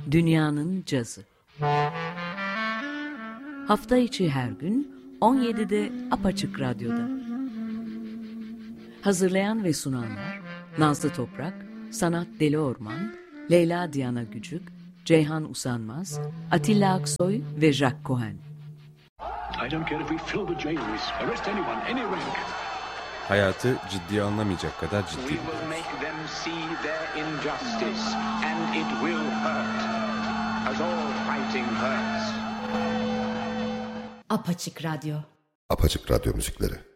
Dünyanın Cazı. Hafta içi her gün 17'de Apaçık Radyo'da. Hazırlayan ve sunanlar Nazlı Toprak, Sanat Deli Orman, Leyla Diana Gücük, Ceyhan Usanmaz, Atilla Aksoy ve Jack Cohen. Hayatı ciddiye alınamayacak kadar ciddi. Apaçık Radyo. Apaçık Radyo müzikleri.